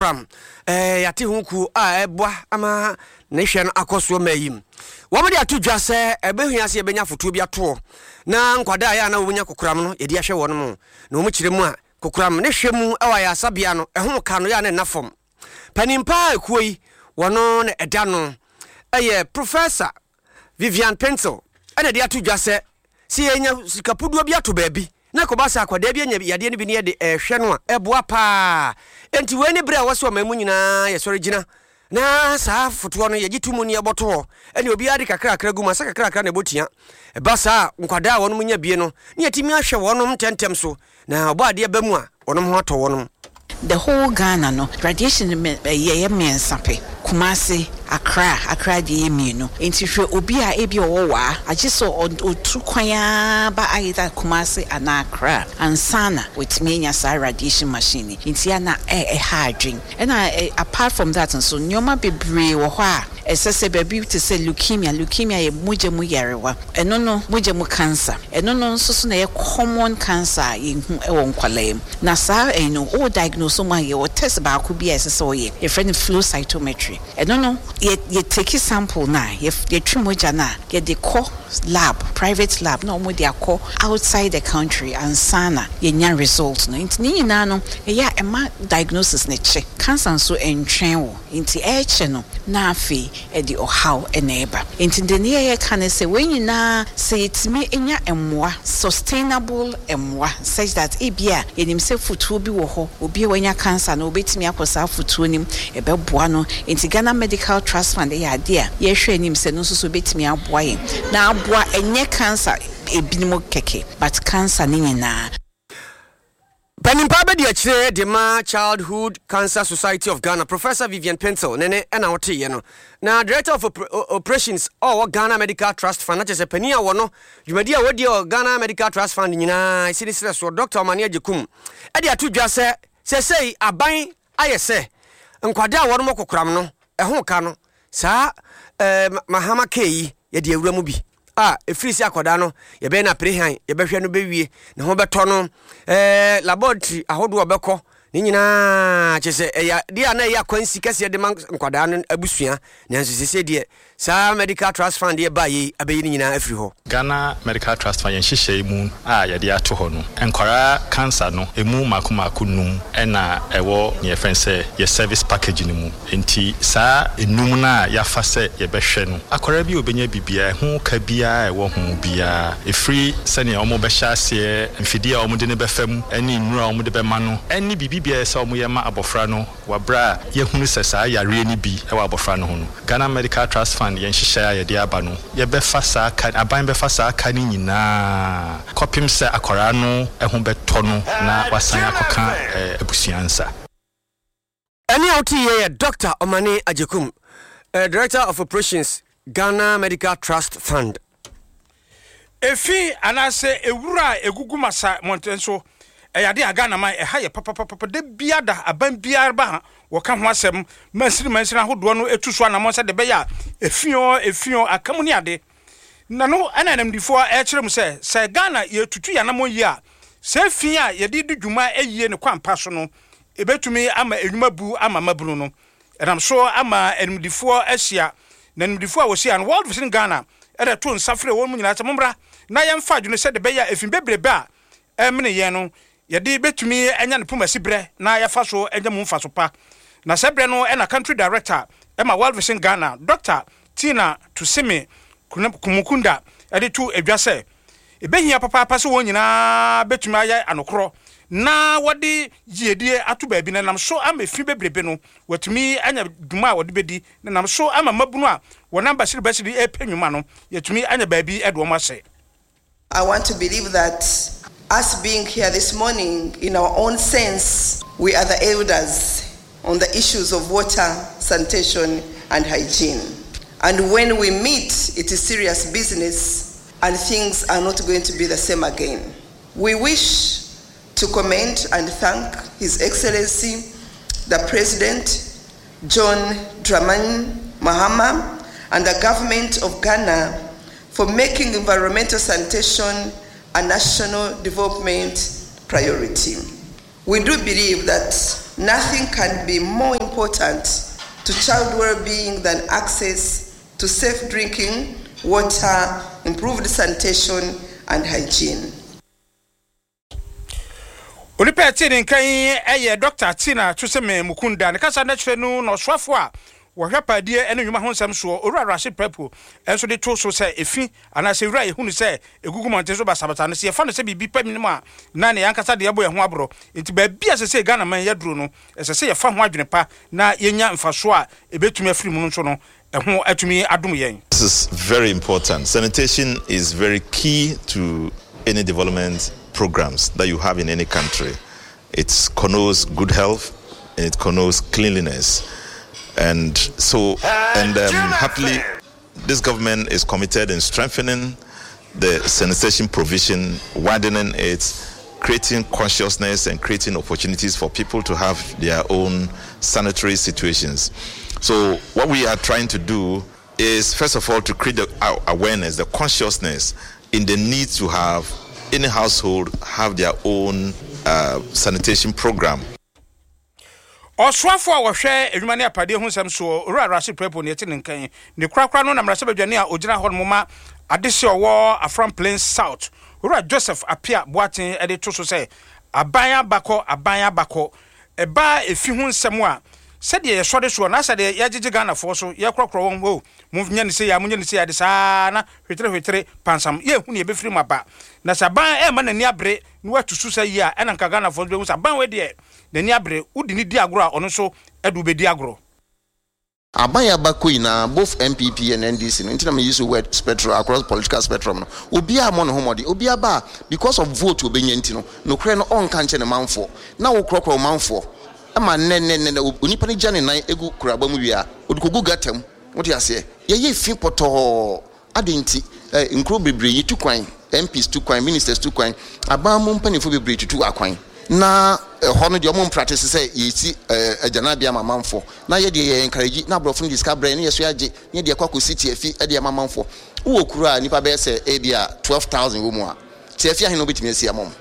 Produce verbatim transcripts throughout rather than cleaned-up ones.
kokram eh yate hunku a eboa ama ne hwe no akoso mayim wo me de atodwa se ebehua se ebenya foto bi ato na nkwada ya na wonya kokram no ye de ahwe wono mo na wo mu kire mu a kokram ne hwe mu ewa ya sabia no eho ka no ya na nafom panimpa ekuyi wono na eda no eye Professor Vivian Pencil ene de atodwa se si enya sikapudu bi ato baabi na ko basa akwada bi enya yade ne bi ne de ehwe no a eboa pa enti we ni bre a wose o mamu nyina ye sori gina na sa foto no ye gitumu ne eboto ene obi ade kakra kakra guma sa kakra kakra na botia e basa nkwada wono munya bie no ne yetimi ahwe wono tentem so na obo ade ba mu a wono ho ato wono. The whole Ghana no radiation ye men sape Kumasi Accra Accra di emi no enti hwe obi a ebi owa agiso otu kwanya ba either Kumasi and Accra ansana with me nya sa radiation machine enti ana e e hardwin and apart from that so nyoma bebre wo ho a esese baby to say leukemia leukemia ye muje mu yarewa eno no muje mu cancer eno no nso so na ye common cancer ye hu e won kwalem na sa eno o diagnose so ma ye o test ba ko bi esese o ye e friend flow cytometry eno no ye ye take sample na ye ye twimoja na ye de ko lab private lab no mo de akọ outside the country and sana ye nya results no nti ni na no e ya e ma diagnosis ne che cancer so entwen wo nti e che no na afi e di ohaw e neighbor nti de ne ye kan say when you na say it me enya emwa sustainable emwa such that e bia enim se futuo bi wo ho obi wanya cancer na obetimi akosa futuo nim e be boa no nti Ghana Medical Trust Fund e ade a ye hwe enim se no so so betimi aboa ye na aboa enye cancer ebinimo keke but cancer ni nyina. Panimpa be de akire de ma Childhood Cancer Society of Ghana Professor Vivian Pencil nene ena wote ye no na Director of Op- Operations or Ghana Medical Trust Fund na chese pani a wo no dwumadi a wodi o Ghana Medical Trust Fund nyina sini sire so Doctor Omani Ajekum e de atodwa se se sei aban ayese nkwada a wo no mokokram no eho ka no sa eh, mahama kei ye de awura mu bi ah efrisi akoda no ye be na prehan ye be hwe no be wie ne ho beto no eh laboratory ahodo obekọ ni nyina chese ya dia na ya kwansi kase de man nkwada no abusua nanso sese de sa Medical Trust Fund ye ba yi abeyi ni nyina afri ho. Ghana Medical Trust Fund yen hihye mu a ye de ato ho no enkwara cancer no emu makomako num ena ewo ne fense ye service package ni mu enti sa enum na ya fa se ye behwe no akwara bi obenya bibia ho ka bia ewo ho bia efri se ne omo behya ase mfidi a omo de ne befam eni nura omo de bema no eni bibia se omo ye ma abofra no wabra ye hunu se sa yare ni bi e wa abofra no ho no Ghana Medical Trust Fund yen hihye ya de aba no ye befa sa kan aban befa sa kan nyina kopim se akwara no eho beto no na wasan akoka abusuansa. Any out here Doctor Omani Ajekum uh, Director of Operations Ghana Medical Trust Fund. Efi anase ewura egugumasa montenso eyade agana man e haye papa papa de biada aban biar ba woka ho asem mansiri mansiri ahodo no etuso anamon se de beya efio efio akamuni ade na no ana namdifo e kire mu se se Ghana ye tutu ya namon yi a se fi a ye di dwuma eyie ne kwampa so no ebetumi ama enwuma bu ama mabunu no enam so ama enamdifo ahia na enamdifo a wosia no World Vision Ghana e de to nsafre won mu nyina ta mombra na yemfa adwene se de beya efin bebrebe a emne ye no yedi betumi enya ne puma sibre na yafa so enya mu mfa so pa na sebre no ena country director ema World Vision Ghana Doctor Tina Tusimi Kumukunda edi tu edwase ebehia papa papa so wonyina betumi aya anokro na wodi yiedie atu baabi na nam so ama fi bebrebe no watumi anya duma a wodi bedi na nam so ama mabunu a wona basiri basiri e penwuma no yatumi anya baabi edo mo ase. I want to believe that us being here this morning, in our own sense, we are the elders on the issues of water, sanitation, and hygiene. And when we meet, it is serious business, and things are not going to be the same again. We wish to commend and thank His Excellency, the President, John Dramani Mahama, and the government of Ghana for making environmental sanitation a national development priority. We do believe that nothing can be more important to child well-being than access to safe drinking water, improved sanitation, and hygiene. Onipa tini nkan eye Doctor Tina Tuseme Mukunda ne kasa na kyerɛ no no soafo a wɔhwɛ padie ene nwuma ho nsɛm so owura Rashid Prepo enso de to so sɛ efi ana sɛ wura yehunu sɛ egugu monte so basabata no sɛ yɛfa no sɛ bibi pam no a na ne yankasa de yɛbɔ yɛ ho abro nti ba bia sɛ sɛ Ghana man yɛduro no ɛsɛ sɛ yɛfa ho adwene pa na yɛnya mfaso a ebetumi afiri mu nso no ɛho atumi adom yɛn. This is very important. Sanitation is very key to any development programs that you have in any country. It connotes good health and it connotes cleanliness. And so, and um, happily, this government is committed in strengthening the sanitation provision, widening it, creating consciousness and creating opportunities for people to have their own sanitary situations. So what we are trying to do is, first of all, to create the awareness, the consciousness in the need to have any household have their own uh, sanitation program. Oswafo a wɔhwɛ edwuma ne apade ho nsɛm so owura Rashid Prepo ne yɛte ne nkan ne kurakura no na mmara sɛ badwane a ogyina hɔ no ma adehye ɔwɔ Afram Plains South owura Joseph Apia Boaten ɛde to so sɛ aban abakɔ aban abakɔ ɛba efi ho nsɛm a sɛdeɛ yɛsɔde so na sɛdeɛ yɛgyegye Ghana fo so yɛkorɔkorɔ wɔn ho mu nya ne sɛ ya mu nya ne sɛ ya de saa na hwetere hwetere pansam yɛhu ne yɛbɛfiri mu aba na sɛ aban ɛma n'ani abere na watu so sɛ yi a ɛna nka Ghana fo bɛhu sɛ aban wɔ deɛ n'ani abere wodi ne di agorɔ a ɔno so ɛdu bɛdi agorɔ. Abaya Bakuina, both M P P and N D C, no, until I use the word spectrum across political spectrum. Obia mon homody, Obia ba, because of vote to Benyentino, no crane on canchen a man for. Now crocro man for. A man nen nen unipani jan and I egu crabamubia, would go get him. What do you say? Ye fin poto adinti, include bri to quine, M Ps to quine, ministers to quine, a bamum penny for bri to aquine. Na hono de omon practice say yiti agana bia mamamfo na ye de encourage na brofo discover na yeso age ne de kwako city afi e de mamamfo wo kura nipa be say e bia twelve thousand wo mu a ti afi ahe no betimi asia mom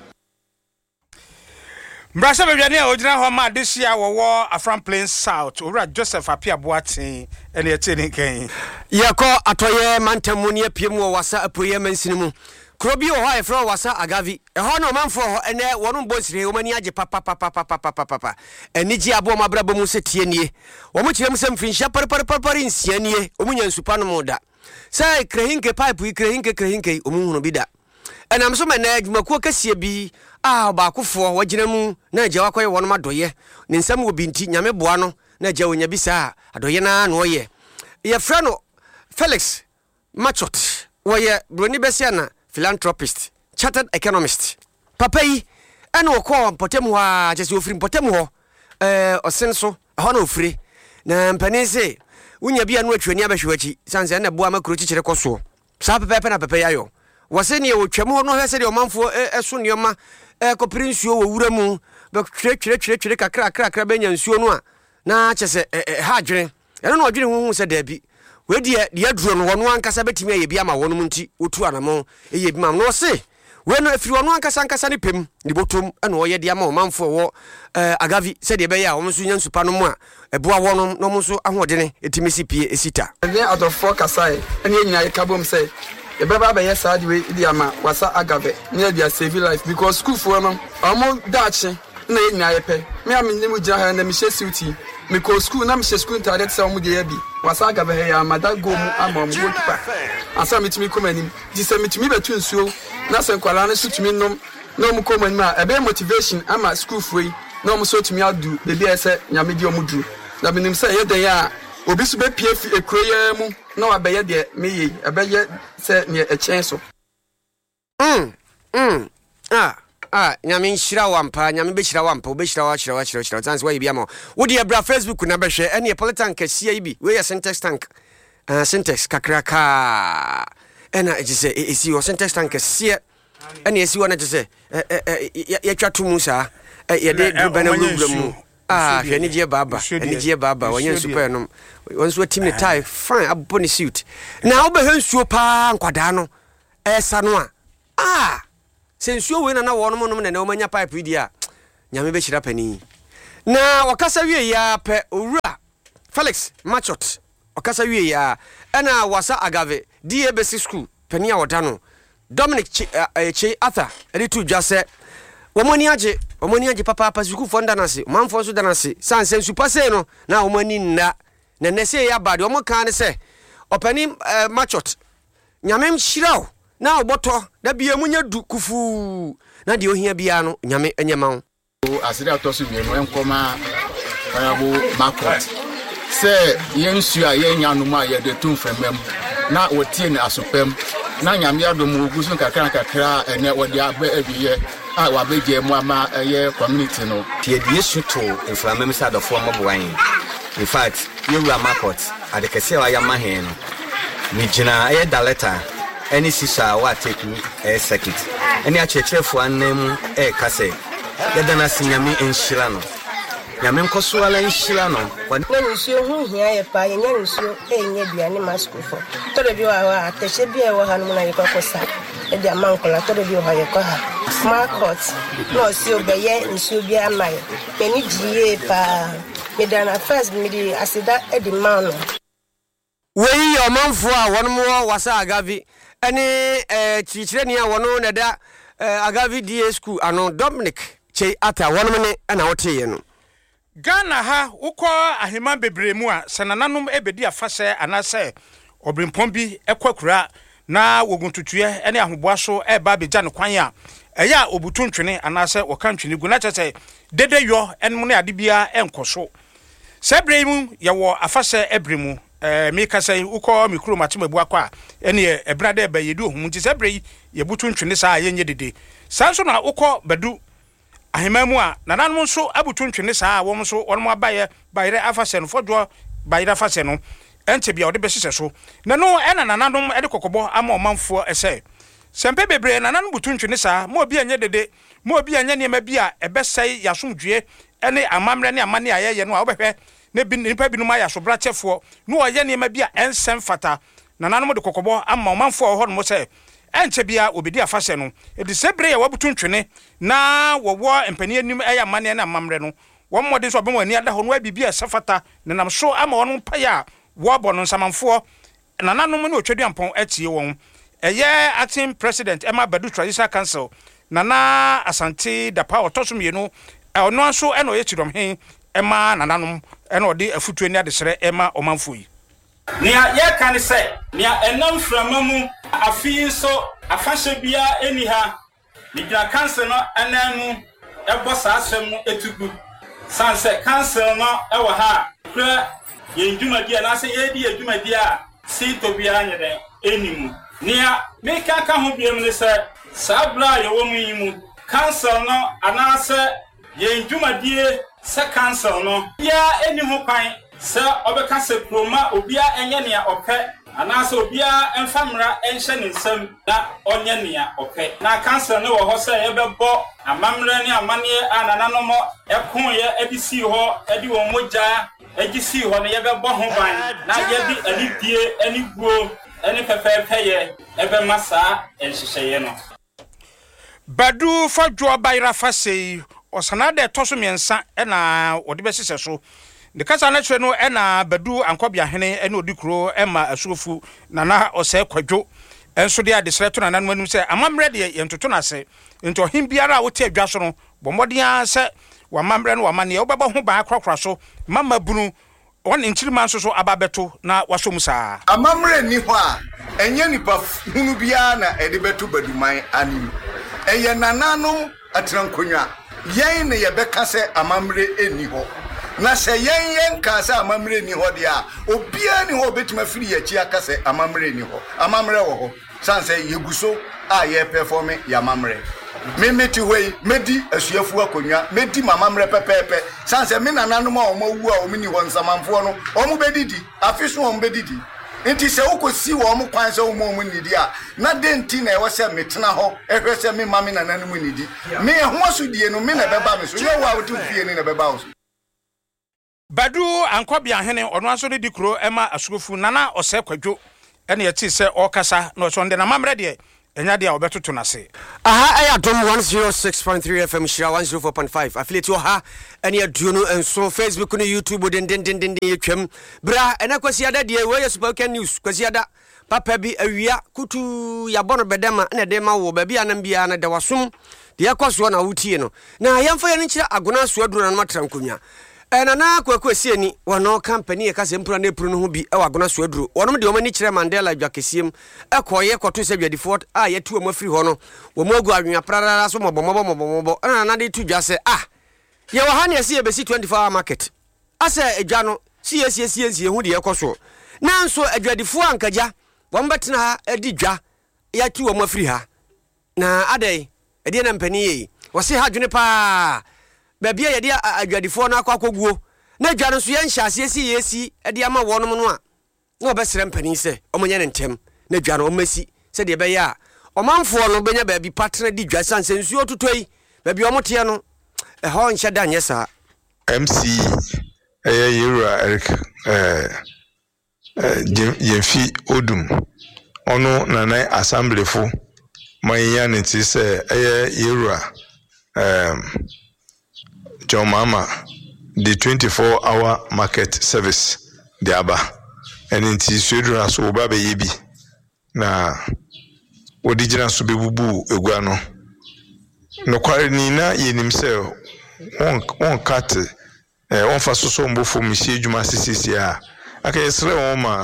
Mbrasa bedwane a ogina ho ma adehia wo Afram Plains South owura Joseph Apia Boaten ene yete ne kan yeko atoye mantamu ne apiem wo wasa apoye mansini mu Krobi o ha e fro wasa agavi e ho no manfo ho ene wono mbonsire o mani age papa papa papa papa papa eni gi abo mabrabo mu se tie nie wo mu kirem sem finhia par par par par nsia nie o mu nyansupa no mu da sai krehinke pipe yi krehinke krehinke o mu hunu bi da enam so mena adwumakuo kasie bi a ba akofo wagina mu na agya wakoye wono madoye ne nsam wo binti nyame boa no na agya wonya bi sa adoye na no ye ye fra no Felix Machot wo ye broni besia na philanthropist, chartered economist. Papa yi ene woko mpotemu ha jesi ofiri mpotemu ho eh osenso ho na ofiri na mpani se unya bia no atwani abahwechi sanse na boa makro chichire koso sa pepe na pepe yayo wose ne wotwam ho no hwese de omanfo eso neoma eh kopiri nsuo wo wura mu be twere twere twere twere kakra kakra kakra benya nsuo no a na chese ha adwene eno no adwene hu hu se da bi we de de aduro no wono ankasa betimi aye bia ma wono munti otu anamo eye bi ma no se we no afiri wono ankasa ankasa ne pem ni botom ena oye de ama omanfo wo eh agavi se de be ya wo nso nyansupa no mu a eboa wono no mo nso ahodene etimi sipie esita then out of four kasai ene nyina ye kabom say e beba be yes ade we de ama wasa agave ne dia save life because school for no omo dachi na ye nyina ye pe me am ni mu gya ha na me hye suiti me ko school na me hye school direct say omo de ya bi wasa agave he ya madago mu ama omo gokipa asa mitimi komanim di se mitimi betu nsuo na se nkwala na sutumi nom na omo komanim a ebe motivation ama school free na omo so tumi adu bebi ese nyame di omo duru na binim se ye den ya obi so be pie fi ekroya mu na wa be ye de meye ebe ye se ne e chen so mm mm ah ah nyame nhyira wampa nyame be hyira wampa obe hyira wa hyira wa hyira hyira chance wa bia mo wo de bra Facebook na be hwe ene politan kasia yi bi we ya syntax tank ah syntax kakraka ena e se e si wo syntax tank kasia ene e si wo na je se ya twa to mu sa ye de duba na wura mu ah hwe ni je baba ni je baba wanya super no wonso team ne tie fine abbo ni suit na wo be hwensuo pa nkwada no esa no a ah sensuo we na na wono no na na omanya pipe dia nyame be hyira pani na wakasa wie ya pe owura Felix Machot wakasa wie ya ena wasa agave D A B C school penia wodano Dominic Che, uh, Che Arthur edi tu dwase womani age womani age papa papa suku fonda nase manfo so danase sanse su pase no na womani nna na nese ya bade womo kan ne se opani uh, Machot nyame mhiraw na oboto da bia munya du kufu na de ohia bia no nyame enyema asiri atosu bi no enkoma ayabo market se yensu a yenya no ma ye de tun famem na wotie ne asopem na nyame adom ogusu kakra kakra ene wode abe abiye a wabeje mu ama eye community no tie de yesu to inflamem sa do form bowan in fact yewu market adekese wa ya mahen no mi gina eye daleta any sisa wa take a circuit any achechefo anem e kase yadana sinyame enhyira no nyame nkoso ala enhyira no na nsuo hu hia ye pa ye nya nsuo enye duane maskufo to de bi wa wa atehye bi e wo ha no na ye kokosa e de amankola to de bi wo ha ye ko ha market no si obeye nsuo bi amaye eni jiye pa medana first me di asida e di man wey yo manfo a wonmo wasa agavi ene eh chichireni a wono na da agavi D A school ano Dominic Che Arthur wonmo ne na wote ye no Ghana ha uko ahima bebremu a sanananum ebedi afase anase obrimpon bi ekwakura na woguntutue ene ahoboaso eba beja ne kwan a eya obutuntwene anase wokantwene gu na chese dede yo enmu ne ade bia enkoso sebremu ye wo afase ebremu eh mi kasa uko mikro matemabu akwa ene ebrade eba yedi ohum nti sebrei ye butuntwene saa yenye dede sanso na uko bedu ahemamu a nananum so abutuntwene saa wom so wonmo abaye bayire afase no fodwo bayire afase no ente bia ode besese so na no ena nananum ede kokobo ama omanfo ese sempe bebre nananum butuntwene saa mo obi anye dede mo obi anye niema bia ebesai yasomdwe ene amamre ne amane ayeye no a obehwe ne bi nipa binuma yaso brachefo no oye niema bia ensem fata nananum de kokobo ama omanfo ho no mo se enche bia obedi afase no edi sebre ya wabutuntwene na wowo empani anim eya mane na mamre no wo mmode so obem ani ada ho no abibia sefata nenam so ama wono paya wo bono nsamanfo nananom ne otwaduampon atie won eye acting president Emma Badu Traditional Council nana Asante Dapa otosom ye no ono anso eno ye chidom hen Emma nananom eno ode afutu ani adesere Emma omanfo yi nia ye kan se nia enam framamu afi so afashe bia eni ha nigra cancer no ananu ebo sa asem etugu sanse cancer no ewo ha kra ye ndumadi na se ye di edumadi a sinto bia nyere enimu nia meka ka ho biem ne se sabra ye wo mu yimu cancer no anase ye ndumadi se cancer no ya eni ho kwan se obeka se proma obia enye ne ope anase obia emfamra enhye ne nsam na onye ne ope na cancer no wo ho se ye bebo amamre ne amane anananom ekon ye edisi ho edi wo moja egisi ho ne ye bebo ho ban na ye di anidie aniguo eni pefefe ye ebe masa enhye no Badu fadwo bayra fasei osana de toso miensa na wode be sese so de kasa na chwe no ena Badu ankobia hene ena odikuro ema asuofu nana ose kwadwo enso de adesre to nana manum se amamre de yentoto na se ento him biara wote adwa so no bomodia se wamamre no wamane ye obeba ho ba akrokra so mama bunu won nchirima nso so ababeto na wasom saa amamre ni ho a enye nipa hunu bia na ede beto Baduman anim eye nananom atrankonwa yen ne ye beka se amamre eni ho na se yen yen ka se amamre ni ho dia obia ni ho betima firi ya chi aka se amamre ni ho amamre wo ho sanse yeguso a ye perform ya amamre memeti hoi medi asuafu akonwa medi mamamre pepepe sanse me nananom a omawu a omini ho nsamanfo no omo bedidi afiso omo bedidi enti se ukosi wo mo kwan se wo mo nidi a na denti na e wo se metena ho ehwe se me mame na nanu nidi me ho asudie no me na beba me so ye wo a wotu fie ni na beba wo Badu ankobia hene ono aso de dikuro ema asuofu nana ose kwadwo ene ye ti se okasa na so nde na mamre de enya dia obetoto na se aha aya dom one oh six point three F M shira one oh four point five affiliate ha ene aduno enso Facebook no YouTube den den den den yetwam bra ena kwasi ada de we super news kwasi ada papa bi awia kutu ya bono bedema na de ma wo ba bia na bia na de wasom de yakoso na wutie no na yamfa ye nkyira agona so aduro na matra nkonwa ena na kwakwasi ani wono company e kase mpura na epuru no ho bi e wagona so aduro wonom de omani kyire Mandela dwakesiem e koye koto se dwadifo a yetu omo afiri ho no wo mo agu anwa prarara so mobomobo mobomobo na na de tu dwase ah ye wo ha ne se ye besi twenty-four hour market asa edwa no si ye si si si hu de yekoso na nso adwadifo ankaja wo mbetena ha edi dwa yetu omo afiri ha na adai edi na mpani yi wo se ha dwene pa babia ye dia adwadifo na akwa koguo na dwa no so ye nhyase si yesi e dia ma wonom no a na obesere mpani se omonye ne ntem na dwa no omasi se de be ya omanfo no benya ba bi partner di dwa sanse nsuo totoi ba bi omote no e ho nhyɛ da nyesa M C eh Yura Eric eh Yemfi Odum ono na na assembly fo manya ne ti se eh Yura um John Mama the twenty-four hour market service de aba and inti swedra so oba be yebi na odigina so bebubu egua no no kware ni na yenim se on on kat eh on fa so so mbofo mhie adwuma sisisi a aka yesre won ma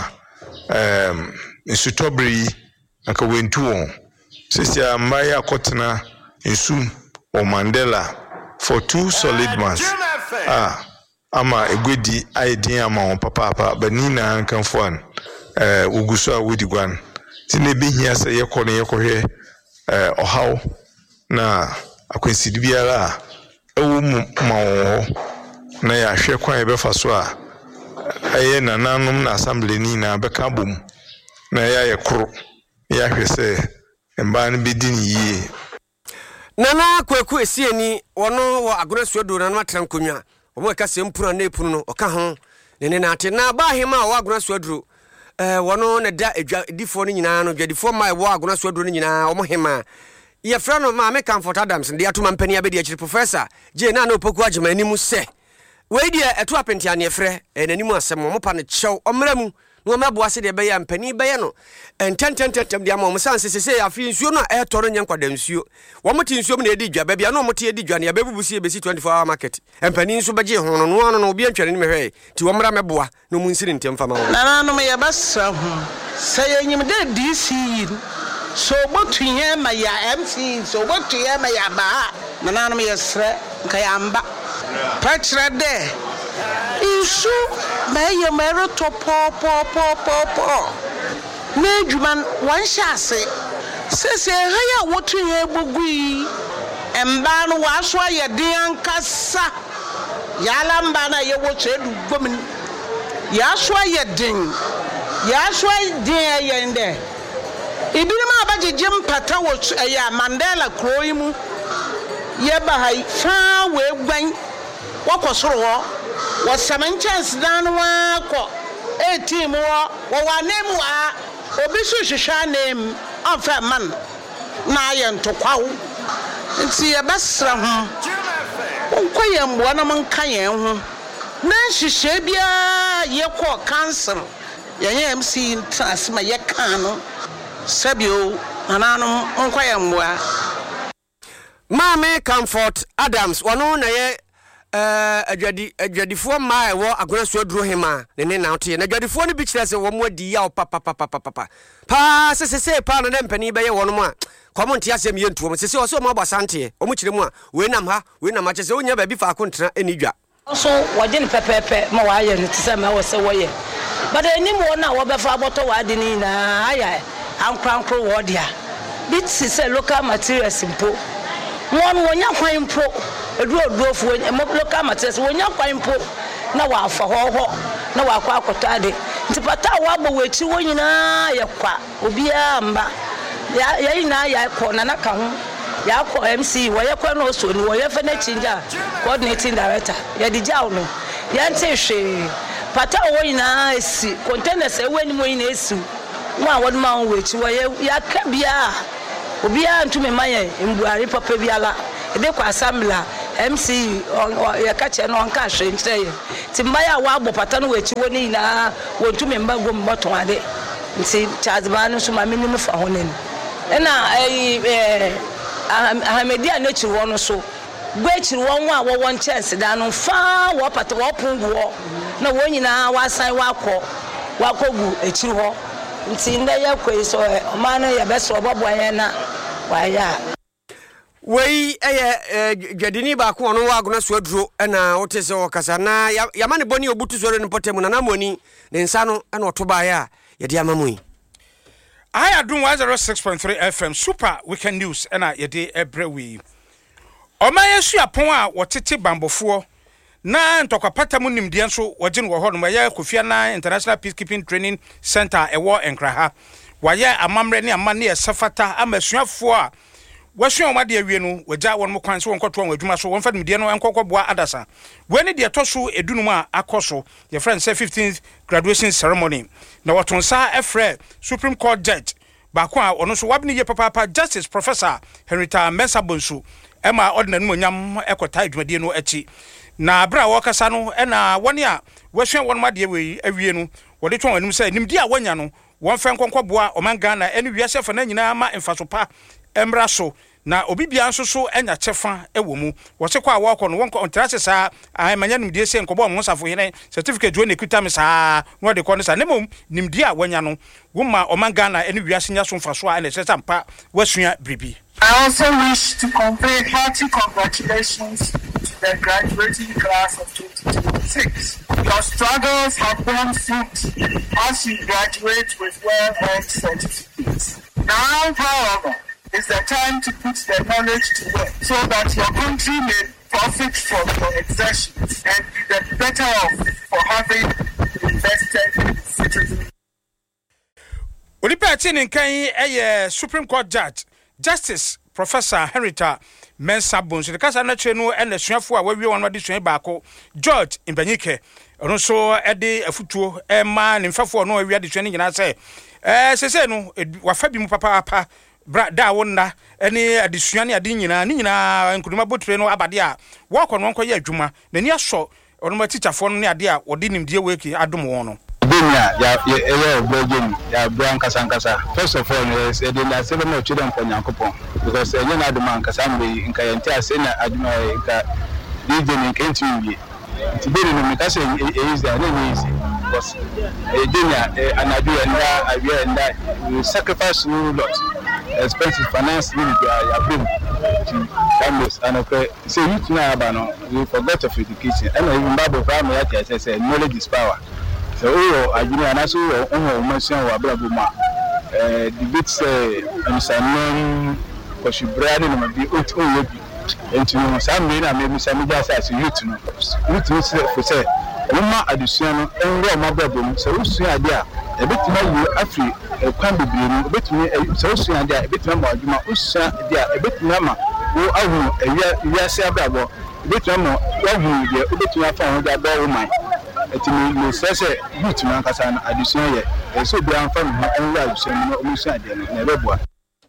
em isutobri aka wentu won sisi a mbaya kotena ensu o Mandela for two solid months ah ama egwedi aidin ama on papa papa banina ankanfo an eh uguso a wodi gwan tine bi hia se yekọ ne yekọ hwe eh ohaw na akwensidi biara ewu ma wo na ya hwe kwan ebe fa so a aye na nanum na assembly ni na beka bom na ya yekro ya hwe se mba ne bedin yi nana kwaku esieni wono wo agona suado na matra nkonwa omo ka se mpura na epunu no oka ho ne ne na ate na ba hema wo agona suado eh wono na da edifo no nyina no dwadifo mai wo agona suado no nyina omo hema ye fra no ma me Comfort Adams de atuma mpani abedi akiri professor je na na opoku agema animu se we die eto apenti ane frɛ enanimu asem omo pa ne chew omramu no mabo ase de be ya mpani be ye no ententententem de ama omo sanse sese afi nsuo no e toro nyankwada nsuo wo moti nsuo na edi dwa ba bia no moti edi dwa ne abebubusi e besi twenty-four hour market empani nso beje ho no no no obi antwere ne mehwe ti wo mra meboa no mu nsiri ntem fama wo na na no me yabasra ho say enyim de D C so botu ye ma ya M C so botu ye ma ya ba na na no me yesre nka ya mba patra de isu maye mero to po po po po po nejuman wan shase sese haya wotu ye bogui emba no waso ye den kasa yala mba na ye wotu edu gomin ya so ye den ya so den ye nde ibirima abaje jimpata wotu ya Mandela kroimu ye bahai fa we gwan wakosoro ho wasaman chance dan wa ko eighteen wo wo wanem wa obi so hwehwa nem afa man na ye ntokwawo nti ye basra ho onkoye mbo na man kan ye ho na hwehwe bia ye ko cancer ye ye M C transma ye kan no sabio anano onkoye mbo Mame Comfort Adams wono na ye eh adwadi adwadifo ma ewo agona so aduro hema ne ne na ote na adwadifo ne bi kire se wo mo adi ya papa papa papa pa se se se pa no ne mpani be ye wono mo a komo ntia asem ye ntuo mo se se o so mo abasante o mo kire mu a we nam ha we nam a kire se onya ba bi fa akontra eni dwa so waje ne pepepe ma wa ye ne tse ma wo se wo ye but eni mo na wo be fa boto wa de ni na aya ankrankro wo dia bit se local materials impo one wonya kwan pro edu odofo em local materials wonya kwan pro na wa afa ho ho na wa akwa akota de ntipata wa gbo wechi wonyina ye kwa obi amba ya ya ina ya ko na na ka ho ya ko M C wo ye kwa no so ni wo ye fa na chinja coordinating director ya di jaw no ya nte hwe pata wonyina esi containers e wani mo ina esi wa won ma wechi wo ye ya ka bia obia ntumi maye mbuari papa biala ebe kwa assembly M C ya kache no nka hwe nkyerɛ ti mbaya wa agbo pata no wachi woni na wontumi mbago mboto ade nti chazba no so ma minim fa ho nen na eh Ahmedi anachi wo no so gwechi wo nwa wo won chance da no fa wo pata wo pungu wo na wo nyina wa san wa kɔ wa kogu echi ho nti nda ya kwei so o ma no ya beso bobo yen na wa ya wei eye dwadini ba ko no wa agona so aduro na wote se wokasa na yama ne boni obutu so ne potemu na namoni ne nsa no na otoba ya ye de amamui I adum one oh six point three F M Super Weekend News na ye de ebrewi Omaye su apon a wotete bambofo na ntokapata mu nimde nso woje no ho no maye Kofia na International Peacekeeping Training Center ewo Enkraha waye amamre ne amane esafata amasuafo a wasuo omade awie no waja won mo kwan so won kwoto won adwuma so won fa nimde no enkokwoboa adasa weni de toso edunum a akoso your friend say fifteenth graduation ceremony na watonsa efre Supreme Court judge baako a ono so wabni ye papa Justice Professor Henrietta Mensah Bonsu ema ordinary no nyam ekota adwumade no achi na bra wokasa no na woni a wasuo won made we awie no wode twon anim say nimde a wanya no won fa nkonkwoboa oman na eni wiase fa na nyina ma emfasopa emra so na obibia nso so enya chefa ewo mu wo se kwa awakọ no won contract sa ai manya nimde se nkobo mo safo hene certificate jo ne kuta me sa no de ko ne sa nemom nimde a wanya no wo ma oman na eni wiase nya so mfaso a na se sampa wasua bribi. I also wish to convey hearty congratulations to the graduating class of twenty twenty-six. Your struggles have borne fruit as you graduate with well-earned certificates. Now, however, is the time to put the knowledge to work so that your country may profit from your exertions and be the better off for having invested in citizens. Olipa Tinin Kai, a Supreme Court Judge, Justice Professor Henrietta Mensah Bonsu, the Casa National and the Swafu, where we want to distrain Bako, George in Benike, and also Eddie a futu, a man in Fafo, no, we are the training, and I say, eh, say, no, it was Fabian Papa. Bra da wonna ene adisuane ade nyina ni nyina nkuduma botre no abadia work on wonko ye adwuma na ni aso onoma teacher fo no ne ade a wodi nimdie weki adom won no benya ya ewe obegem ya bran kasa kasa first of all is e dey na se na chudem kwa Nyankopon because enye na adom ankasa mbe nka yente ase na adwuma nka D J ni kenti wi tibere no me kasa e is there na easy because e denya anadu enda awia enda we sacrifice no lot expensive finance need ya bring to families and okay say you know about we forgot of education and even Bible family that say knowledge is power so oh ajuni anaso oh mention wa brabo ma eh debate say amsanon ko shibrani no bi o to yebi enti some me na me some just as youth no youth no say for say uma addition no enro ma brabo no so usu ade a ebetima yu afri ekwan bibiri no ebetumi so usu ade a ebetima ma adwuma usu ade a ebetima ma wo ahu ewia wiase abrabo ebetima ma wahu de ebetima fa ho da ba wo man etimi no sese youth man kasa na addition ye eso bi anfa no enro addition no usu ade na ebeboa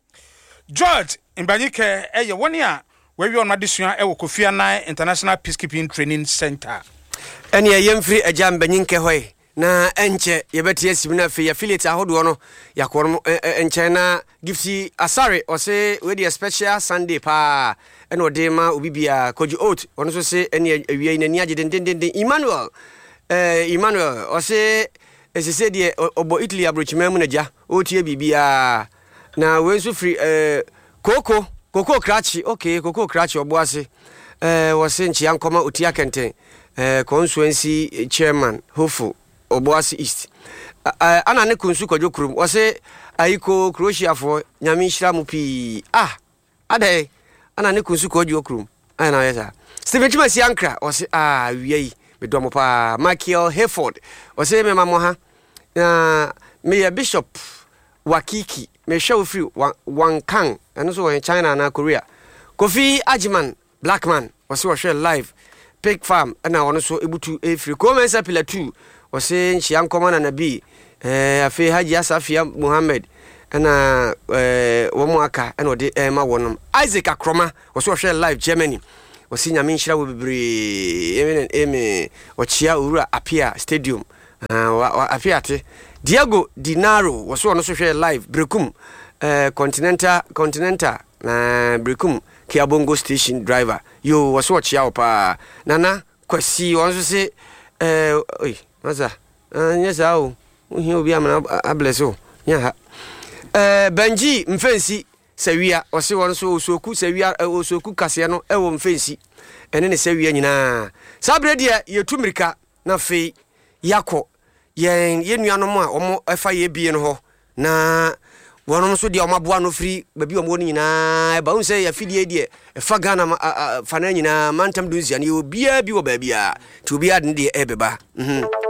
George Mbanyike eye woni a wewi on addition e wo Kofia na International Peacekeeping Training Center ene yemfiri agya Mbanyike hoye na enche yebeti asimna fe affiliate ahodo no yakoro enche na gifti asare o se we the special Sunday pa ene ode ma obibia koji oat ono so se ene awie nani agye den den den Emmanuel eh Emmanuel o se esese de obo Italy abrochimam na ja o tie bibia na we so free eh koko koko krachi okay koko krachi obo ase eh wo se nchi ankoma otia kenten eh constituency chairman hopeful Oboasi East. Uh, ana ne kunsu kwajo krum. Wase aiko Croatia for nyamishira mupi. Ah, ade. Ana ne kunsu kwajo krum. Ana yesa. Stephen Chuma Siankra. Wase ah wiei. Me domo pa Michael Hayford. Wase me mamo ha. Na me Bishop Wakiki. Me show free Wang Kang. Ano so in China na Korea. Kofi Ajiman Blackman. Wase wa share live. Pig Farm. Ana ono so ebutu e free. Komensa Pillar two. Wase nchiankoma na nabi eh afi Haji Asafia Muhammad ɛna eh wɔn aka ɛna ɔde ɛma wɔnom Isaac Akroma wɔso hwɛ live Germany wɔsi nyame nhyira wɔ bebree eme eme ɔkyia owura Apia Stadium ah Apia te Diego Dinaro wɔso ɔno so hwɛ live Brekum eh Continental Continental na Brekum Kiabongo station driver yo wɔso ɔkyia opa nana kwasi wɔn so se eh oi masa nyesa o uhi obi amana ableso nya ha eh Benji Mfensi Sawia ɔse wɔn so osoku Sawia osoku kase no ɛwɔ Mfensi ɛne ne Sawia nyinaa sabre dia yetu mirika na fe yakɔ yen yenuanom a ɔmo ɛfa ye bie no hɔ na wɔnom so dia ɔmaboa no firi babi ɔmo no nyinaa ba hu sɛ ya fidie die ɛfa Ghana fa na nyinaa mantam dunsia ne obia bi wɔ baabia ti obia de ne de ɛbeba mhm